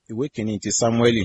Ìwé kìíní ti Sámúẹ́lì,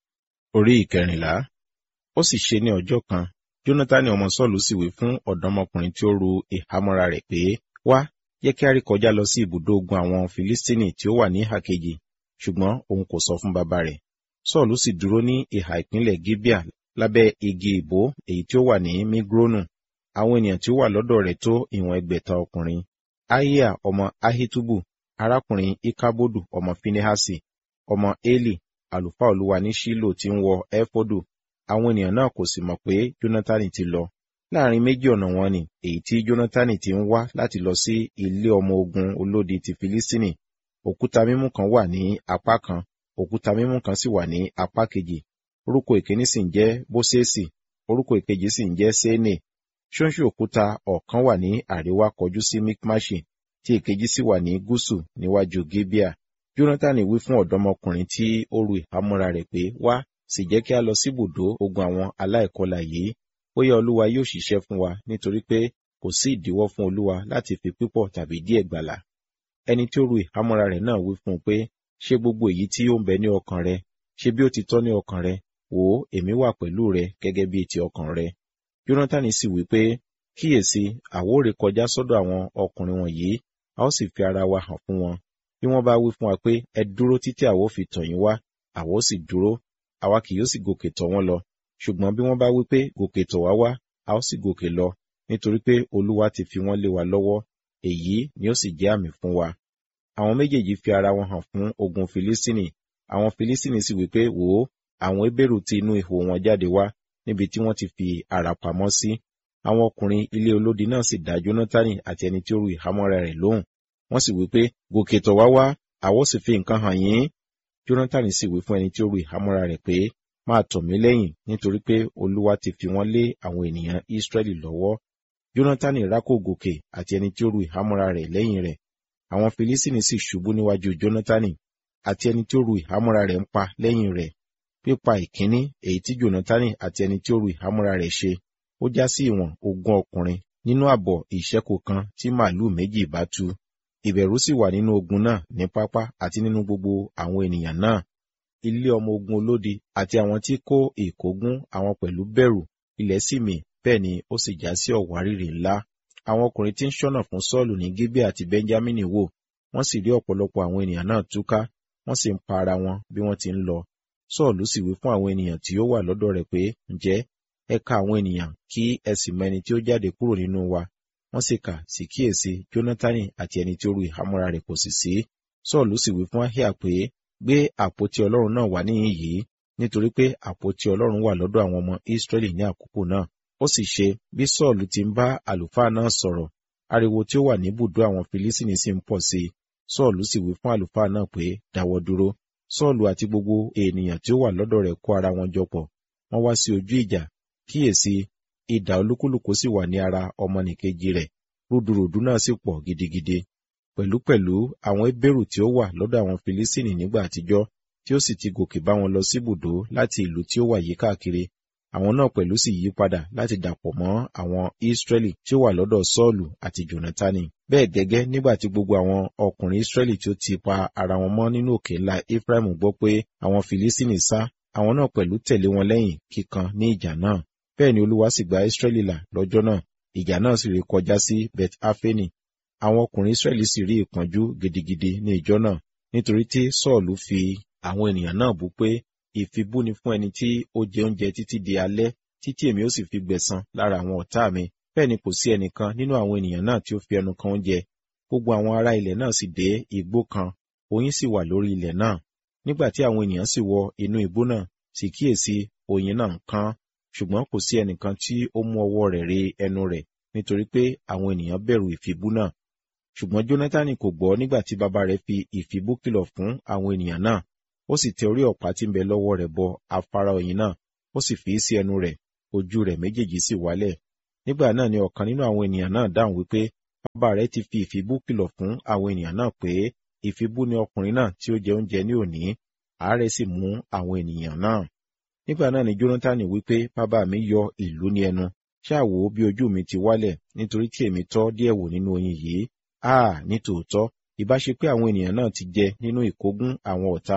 orí ìkẹrìnlá. Ó sì ṣe ní ọjọ́ kan, Jónátánì ọmọ Sọ́ọ̀lù sì wí fún ọ̀dọ́mọkùnrin tí ó ru ìhámọ́ra rẹ̀ pé, wá, jẹ́ kí a rí kọjá lọ sí ibùdó ogun àwọn Filistini tí ó wà ní ìhà kejì. Ṣùgbọ́n òun kò sọ fún bàbá rẹ̀. Sọ́ọ̀lù sì dúró ní ìhà ìpínlẹ̀ Gibea lábẹ́ igi ìbò èyí tí ó wà ní Migronu. Àwọn ènìyàn tí ó wà lọ́dọ̀ rẹ̀ tó ìwọ̀n 100 ọkùnrin. Ahiah ọmọ Ahitubu, arákùnrin Ikabodu ọmọ Finehasi, ọmọ Eli, àlùfáà Olúwa ní Ṣílò tí ń wọ ẹfọdù. Àwọn ènìyàn náà kò sì mọ̀ pé Jónátánì ti lọ. Láàrin méjì ọ̀nà wọn ni èyí tí Jónátánì ti ń wá láti lọ sí ilé ọmọ ogun olódi ti Filistini. Òkúta mímú kan wà ní apá kan, òkúta mímú kan sì wà ní apá kejì. Orúkọ ìkíní sì ń jẹ́ Bóṣẹ́sì, orúkọ ìkejì sì ń jẹ́ Sénè. Ṣóńṣó òkúta ọ̀kan wà ní àríwá kọjú sí Mikmaṣi, tí èkejì sì wà ní gúúsù níwájú Gibea. Jónátánì wí fún ọ̀dọ́mọkùnrin tí ó ru ìhámọ́ra rẹ̀ pé, wá, sì jẹ́ kí a lọ síbùdó ogun àwọn aláìkọlà yìí. Bóyá Olúwa yóò ṣiṣẹ́ fún wa, nítorí pé kò sí ìdíwọ́ fún Olúwa láti fi pípọ̀ tàbí díẹ̀ gbàlà. Ẹni tí ó ru ìhámọ́ra rẹ̀ náà wí fún un pé, ṣé gbogbo èyí tí ó ń bẹ ní ọkàn rẹ, ṣé bí ó ti tọ́ ní ọkàn rẹ? Wò ó, èmi wà pẹ̀lú rẹ gẹ́gẹ́ bí ti ọkàn rẹ. Jónátánì sì wí pé, kíyèsí, àwa ó rékọjá sọ́dọ̀ àwọn ọkùnrin wọ̀nyí, a ó sì fi ara wa hàn fún wọn. Bí wọ́n bá wí fún wa pé, ẹ dúró títí àwa ó fi tọ̀ yín wá, àwa ó sì dúró, àwa kì yóò sì gòkè tọ̀ wọ́n lọ. Ṣùgbọ́n bí wọ́n bá wí pé, gòkè tọ̀ wá wá, a ó sì gòkè lọ, nítorí pé Olúwa ti fi wọ́n lé wa lọ́wọ́, èyí ni ó sì jẹ́ àmì fún wa. Àwọn méjèèjì fi ara wọn hàn fún ogun Filistini. Àwọn Filistini sì wí pé, wò ó, àwọn Hébérù ti inú ihò wọn jáde wá, níbi tí wọ́n ti fi ara pamọ́ sí. Àwọn ọkùnrin ilé olódi náà sì dá Jónátánì àti ẹni tí ó ru ìhámọ́ra rẹ̀ lóhùn. Wọ́n sì wí pé, gòkè tọ̀ wá wá, àwa ó sì fi nǹkan hàn yín. Jónátánì sì wí fún ẹni tí ó ru ìhámọ́ra rẹ̀ pé, máa tọ̀ mí lẹ́yìn, nítorí pé Olúwa ti fi wọ́n lé àwọn ènìyàn Israẹli lọ́wọ́. Jónátánì rákò gòkè àti ẹni tí ó ru ìhámọ́ra rẹ̀ lẹ́yìn rẹ̀. Àwọn Filistini sì ṣubú níwájú Jónátánì, àti ẹni tí ó ru ìhámọ́ra rẹ̀ ń pa lẹ́yìn rẹ̀. Pípa ìkíní èyí tí Jónátánì àti ẹni tí ó ru ìhámọ́ra rẹ̀ ṣe, ó já sí ìwọ̀n 20 ọkùnrin nínú àbọ̀ ìṣẹ́kù kan tí màlúù 2 bá tu. Ìbẹ̀rù sì wà nínú ogun náà ní pápá àti nínú gbogbo àwọn ènìyàn náà. Ilé ọmọ ogun olódi àti àwọn tí kó ìkógun àwọn pẹ̀lú bẹ̀rù, ilẹ̀ sì mì, bẹ́ẹ̀ ni ó sì já sí ọ̀wárìrì ńlá. Àwọn ọkùnrin tí ń ṣọ́nà fún Sọ́ọ̀lù ní Gibea àti Benjamini wò, wọ́n sì rí ọ̀pọ̀lọpọ̀ àwọn ènìyàn náà túká, wọ́n sì ń pa ara wọn bí wọ́n ti ń lọ. Sọ́ọ̀lù sì wí fún àwọn ènìyàn tí ó wà lọ́dọ̀ rẹ̀ pé, ǹjẹ́ ẹ ka àwọn ènìyàn kí ẹ sì mọ ẹni tí ó jáde kúrò nínú wa. Wọ́n sì kà, sì kíyèsí, Jónátánì àti ẹni tí ó ru ìhámọ́ra rẹ̀ kò sì sí. Sọ́ọ̀lù sì wí fún Ahiah pé, gbé àpótí Ọlọ́run náà wá níhìn yìí, nítorí pé àpótí Ọlọ́run wà lọ́dọ̀ àwọn ọmọ Israẹli ní àkókò náà. Ó sì ṣe, bí Sọ́ọ̀lù ti ń bá àlùfáà náà sọ̀rọ̀, ariwo tí ó wà níbùdó àwọn Filistini sì ń pọ̀ sí i. Sọ́ọ̀lù sì wí fún àlùfáà náà pé, dáwọ́ dúró. Sọ́ọ̀lù àti gbogbo ènìyàn tí ó wà lọ́dọ̀ rẹ̀ kó ara wọn jọ pọ̀, wọ́n wá sí ojú ìjà. Kíyèsí, idà olúkúlùkù sì wà ní ara ọmọnìkejì rẹ̀, rúdurùdu náà sì pọ̀ gidigidi. Pẹ̀lúpẹ̀lú àwọn Hébérù tí ó wà lọ́dọ̀ àwọn Filistini nígbà àtijọ́, tí ó sì ti gòkè bá wọn lọ síbùdó láti ìlú tí ó wà yíkákiri, àwọn náà pẹ̀lú sì yí padà láti dàpọ̀ mọ́ àwọn Israẹli tí ó wà lọ́dọ̀ Sọ́ọ̀lù àti Jónátánì. Bẹ́ẹ̀ gẹ́gẹ́ nígbà tí gbogbo àwọn ọkùnrin Israẹli tí ó ti pa ara wọn mọ́ nínú òkè ńlá Efraimu gbọ́ pé àwọn Filistini sá, àwọn náà pẹ̀lú tẹ̀lé wọn lẹ́yìn kíkan ní ìjà náà. Bẹ́ẹ̀ ni Olúwa sì gba Israẹli là lọ́jọ́ náà. Ìjà náà sì ré kọjá sí Bet-Afeni. Àwọn ọkùnrin Israẹli sì rí ìpọ́njú gidigidi ní ìjọ náà, nítorí tí Sọ́ọ̀lù fi àwọn ènìyàn náà bú pé, ìfibú ni fún ẹni tí ó jẹ oúnjẹ títí di alẹ́, títí èmi ó sì fi gbẹ̀san lára àwọn ọ̀tá mi. Bẹ́ẹ̀ ni kò sí ẹnìkan nínú àwọn ènìyàn náà tí ó fi ẹnu kan oúnjẹ. Gbogbo àwọn ará ilẹ̀ náà sì dé igbó kan, oyin sì wà lórí ilẹ̀ náà. Nígbà tí àwọn ènìyàn sì wọ inú igbó náà, sì kíyèsí, oyin náà ń kan, ṣùgbọ́n kò sí ẹnìkan tí ó mú ọwọ́ rẹ̀ ré ẹnu rẹ̀, nítorí pé àwọn ènìyàn bẹ̀rù ìfibú náà. Ṣùgbọ́n Jónátánì kò gbọ́ nígbà tí bàbá rẹ̀ fi ìfibú kìlọ̀ fún àwọn ènìyàn náà. Ó sì tẹ orí ọ̀pá tí ń bẹ lọ́wọ́ rẹ̀ bọ afárá oyin náà, ó sì fi sí ẹnu rẹ̀, ojú rẹ̀ méjèèjì sì wálẹ̀. Nígbà náà ni ọ̀kan nínú àwọn ènìyàn náà dáhùn wípé, bàbá rẹ̀ ti fi ìfibú kìlọ̀ fún àwọn ènìyàn náà pé, ìfibú ni ọkùnrin náà tí ó jẹ oúnjẹ ní òní. Àárẹ̀ sì mú àwọn ènìyàn náà. Nígbà náà ni Jónátánì wípé, bàbá mi yọ ìlú ní ẹnu. Ṣáà wò bí ojú mi ti wálẹ̀, nítorí tí èmi tọ́ díẹ̀ wò nínú oyin yìí. Ní tòótọ́, ìbá ṣe pé àwọn ènìyàn náà ti jẹ nínú ìkógun àwọn ọ̀tá wọn,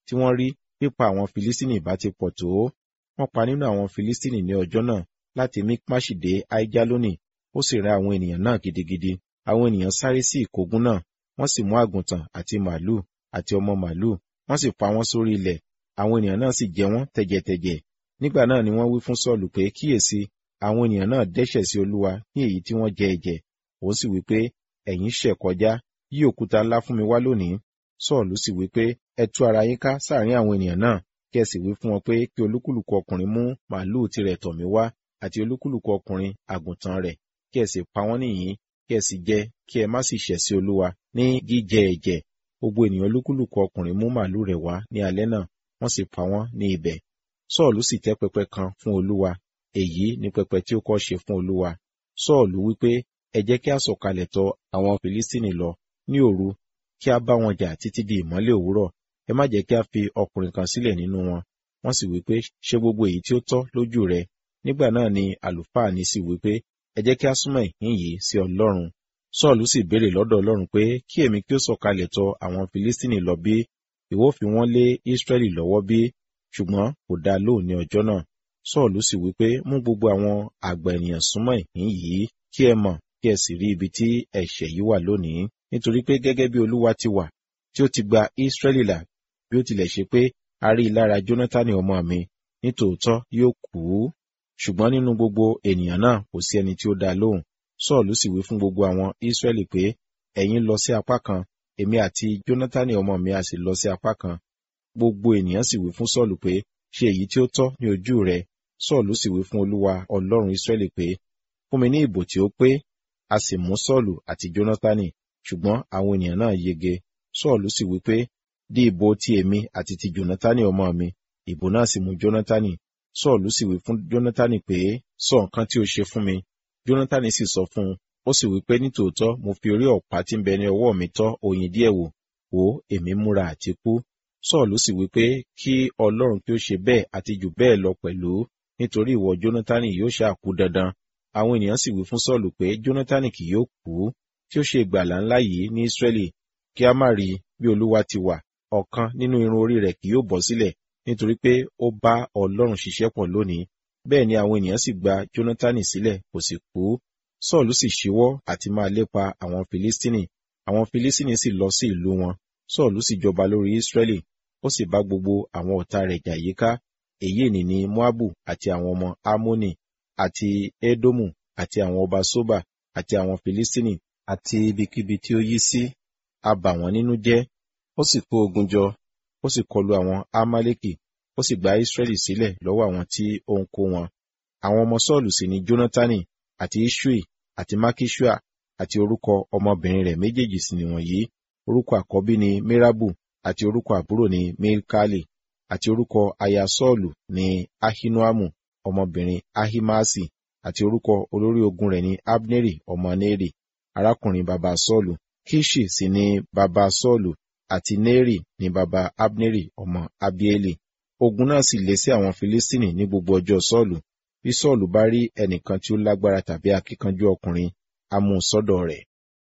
tí wọ́n rí pípa àwọn Filistini bá ti pọ̀ tó. Wọ́n pa nínú àwọn Filistini ní ọjọ́ náà láti Mikmaṣi dé Aijaloni, ó sì rẹ́ àwọn ènìyàn náà gidigidi. Àwọn ènìyàn sáré sí ìkógun náà, wọ́n sì mú àgùntàn àti màlúù àti ọmọ màlúù, wọ́n sì pa wọ́n sórí ilẹ̀. Àwọn ènìyàn náà sì jẹ wọ́n tẹ̀jẹ̀tẹ̀jẹ̀. Nígbà náà ni wọ́n wí fún Sọ́ọ̀lù pé, kíyèsí, àwọn ènìyàn náà dẹ́ṣẹ̀ sí Olúwa ní èyí tí wọ́n jẹ ẹ̀jẹ̀. Òun sì wí pé, ẹ̀yin ṣẹ̀ kọjá, yí òkúta ńlá fún mi wá lónìí. Sọ́ọ̀lù sì wí pé, ẹ tú ara yín ká sáàrin àwọn ènìyàn náà, kí ẹ sì wí fún wọn pé kí olúkúlùkù ọkùnrin mú màlúù tirẹ̀ tọ̀ mí wá, àti olúkúlùkù ọkùnrin àgùntàn rẹ̀, kí ẹ sì pa wọ́n níyìn, kí ẹ sì jẹ, kí ẹ má sì ṣẹ̀ sí Olúwa ní jíjẹ ẹ̀jẹ̀. Gbogbo ènìyàn olúkúlùkù ọkùnrin mú màlúù rẹ̀ wá ní alẹ́ náà, wọ́n sì pa wọ́n ní ibẹ̀. Sọ́ọ̀lù sì tẹ́ pẹpẹ kan fún Olúwa, èyí ni pẹpẹ tí ó kọ́ ṣe fún Olúwa. Sọ́ọ̀lù wí pé, ẹ jẹ́ kí a sọ̀kalẹ̀ tọ̀ àwọn Filistini lọ ní òru, kí a bá wọn jà títí di ìmọ́lẹ̀ òwúrọ̀. Ẹ má jẹ́ kí a fi ọkùnrin kan sílẹ̀ nínú wọn. Wọ́n sì wí pé, ṣe gbogbo èyí tí ó tọ́ lójú rẹ. Nígbà náà ni àlùfáà ní sì wí pé, ẹ jẹ́ kí a súnmọ́ ìhín yìí sí Ọlọ́run. Sọ́ọ̀lù sì béèrè lọ́dọ̀ Ọlọ́run pé, kí èmi kí ó sọ̀kalẹ̀ tọ̀ àwọn Filistini lọ bí? Ìwọ fi wọ́n lé Israẹli lọ́wọ́ bí? Ṣùgbọ́n kò dá lóhùn ní ọjọ́ náà. Sọ́ọ̀lù sì wí pé, mú gbogbo àwọn àgbà ènìyàn súnmọ́ ìhín yìí, kí ẹ mọ̀, kí ẹ sì rí ibi tí ẹ̀ṣẹ̀ yìí wà lónìí. Nítorí pé gẹ́gẹ́ bí Olúwa ti wà, tí ó ti gba Israẹli là, bí ó tilẹ̀ ṣe pé a rí i lára Jónátánì ọmọ mi, nítòótọ́ yóò kú. Ṣùgbọ́n nínú gbogbo ènìyàn náà kò sí ẹni tí ó dá lóhùn. Sọ́ọ̀lù sì wí fún gbogbo àwọn Israẹli pé, ẹ̀yin lọ sí apá kan, èmi àti Jónátánì ọmọ mi a sì lọ sí apá kan. Gbogbo ènìyàn sì wí fún Sọ́ọ̀lù pé, ṣe èyí tí ó tọ́ ní ojú rẹ. Sọ́ọ̀lù sì wí fún Olúwa Ọlọ́run Israẹli pé, fún mi ní ìbò tí ó pé. A sì mú Sọ́ọ̀lù àti Jónátánì, ṣùgbọ́n àwọn ènìyàn náà yege. Sọ́ọ̀lù sì wí pé, dí ìbò ti èmi àti ti Jónátánì ọmọ mi. Ìbò náà sì mú Jónátánì. Sọ́ọ̀lù sì wí fún Jónátánì pé, sọ nǹkan tí ó ṣe fún mi. Jónátánì sì sọ fún un, ó sì wí pé, nítòótọ́ mo fi orí ọ̀pá tí ń bẹ ní ọwọ́ mi tọ́ oyin díẹ̀ wò, wò èmi múra àti kú. Sọ́ọ̀lù sì wí pé, kí Ọlọ́run kí ó ṣe bẹ́ẹ̀ àti jù bẹ́ẹ̀ lọ pẹ̀lú, nítorí ìwọ Jónátánì yóò ṣáà kú dandan. Àwọn ènìyàn sì wí fún Sọ́ọ̀lù pé, Jónátánì kì yóò kú, tí ó ṣe ìgbàlà ńlá yìí ní Israẹli, kí a má rí bí Olúwa ti wà, ọ̀kan nínú irun orí rẹ̀ kì yóò bọ́ sílẹ̀, nítorí pé ó bá Ọlọ́run ṣiṣẹ́ pọ̀ lónìí. Bẹ́ẹ̀ ni àwọn ènìyàn sì gba Jónátánì sílẹ̀, kò sì kú. Sọ́ọ̀lù sì ṣíwọ́ àti máa lépa àwọn Filistini. Àwọn Filistini sì lọ sí ìlú wọn. Sọ́ọ̀lù sì jọba lórí Israẹli, ó sì bá gbogbo àwọn ọ̀tá rẹ̀ jà yíká. Èyí ni Moabu àti àwọn ọmọ Ammoni àti Edomu àti àwọn ọba Soba àti àwọn Filistini àti ibikíbi tí ó yí sí. A bà wọ́n nínú jẹ́. Ó sì kó ogun jọ, ó sì kọlu àwọn Amaleki, ó sì gba Israẹli sílẹ̀ lọ́wọ́ àwọn tí ó ń kó wọn. Àwọn ọmọ Sọ́ọ̀lù sì ni Jónátánì àti Iṣui àti Makíṣúà, àti orúkọ ọmọbìnrin rẹ̀ méjèèjì sì nìwọ̀nyí. Orúkọ àkọ́bí ni Merabu, àti orúkọ àbúrò ni Milkali, àti orúkọ aya Sọ́ọ̀lù ni Ahinoamu ọmọbìnrin Ahimaasi, àti orúkọ olórí ogun rẹ̀ ni Abneri ọmọ Neri, arákùnrin baba Sọ́ọ̀lù. Kiṣi sì ni baba Sọ́ọ̀lù, àti Neri ni baba Abneri ọmọ Abieli. Ogun náà sì lé sí àwọn Filistini ní gbogbo ọjọ́ Sọ́ọ̀lù. Bí Sọ́ọ̀lù bá rí ẹnìkan tí ó lágbára tàbí akíkanjú ọkùnrin, a mú un sọ́dọ̀ rẹ̀.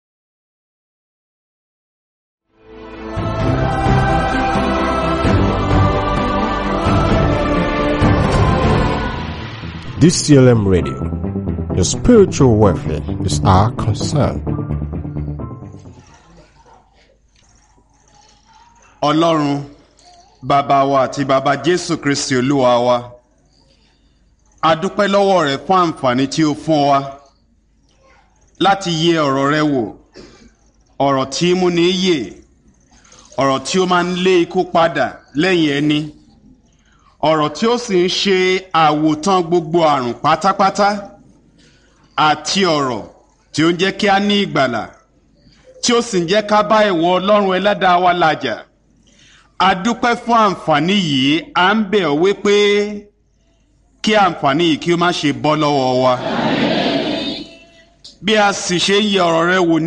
DCLM Radio, your spiritual welfare is our concern. Ọlọ́run, bàbá wa àti bàbá Jésù Kristi Olúwa wa, a dúpẹ́ lọ́wọ́ rẹ fún àǹfààní tí ó fún wa láti yẹ ọ̀rọ̀ rẹ wò, ọ̀rọ̀ tí mú ní yè, ọ̀rọ̀ tí ó máa ń lé ikú padà lẹ́yìn ẹni, ọ̀rọ̀ tí ó sì ń ṣe àwòtán gbogbo àrùn pátápátá, àti ọ̀rọ̀ tí ó ń jẹ́ kí a ní ìgbàlà, tí ó sì ń jẹ́ ká bá ìwọ Ọlọ́run ẹlẹ́dàá wa làjà. A dúpẹ́ fún àǹfààní yìí, à ń bẹ̀ ọ́ wípé kí àǹfààní yìí kí ó má ṣe bọ́ lọ́wọ́ wa. Bí a sì ṣe ń yẹ ọ̀rọ̀ rẹ wò